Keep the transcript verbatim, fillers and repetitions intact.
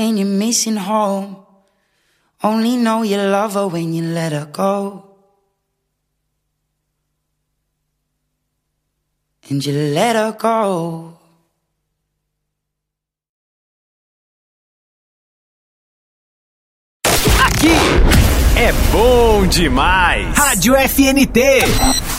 And you're missing home. Only know you love her when you let her go. And you let her go. Aqui é bom demais. Rádio F N T.